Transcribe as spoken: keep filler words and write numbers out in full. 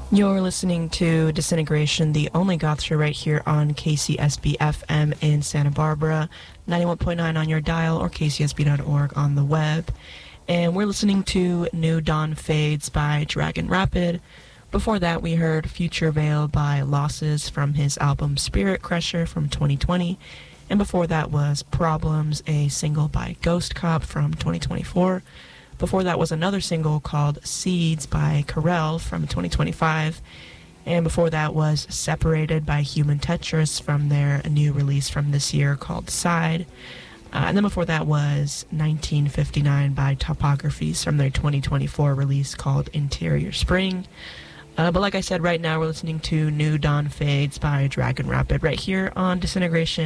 You're listening to Disintegration, the only goth show right here on K C S B F M in Santa Barbara, ninety-one point nine on your dial or k c s b dot org on the web. And we're listening to New Dawn Fades by Dragon Rapid. Before that, we heard Future Veil by Losses from his album Spirit Crusher from twenty twenty. And before that was Problems, a single by Ghost Cop from twenty twenty-four. Before that was another single called Seeds by Carell from twenty twenty-five. And before that was Separated by Human Tetris from their new release from this year called Side. Uh, and then before that was nineteen fifty-nine by Topographies from their twenty twenty-four release called Interior Spring. Uh, but like I said, right now we're listening to New Dawn Fades by Dragon Rapid right here on Disintegration.